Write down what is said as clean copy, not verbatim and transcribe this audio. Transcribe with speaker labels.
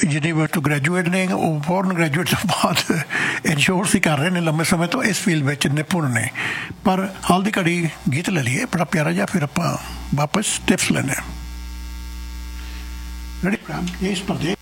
Speaker 1: University ਤੋਂ graduate ਨੇ, ਉਹ ਫੋਰਨ ਗ੍ਰੈਜੂਏਟ ਤੋਂ ਬਾਅਦ ਇੰਸ਼ੋਰੈਂਸ ਹੀ ਕਰ ਰਹੇ ਨੇ ਲੰਬੇ ਸਮੇਂ ਤੋਂ, ਇਸ ਫੀਲਡ ਵਿੱਚ ਨਿਪੁੰਨ ਨੇ। ਪਰ ਹਾਲ ਦੀ ਘੜੀ ਗੀਤ ਲੈ ਲਈਏ ਬੜਾ ਪਿਆਰਾ ਜਿਹਾ, ਫਿਰ ਆਪਾਂ ਵਾਪਸ ਟਿਪਸ ਲੈਂਦੇ ਹਾਂ। ਰੈਡੀ? ਇਸ ਪਰਦੇ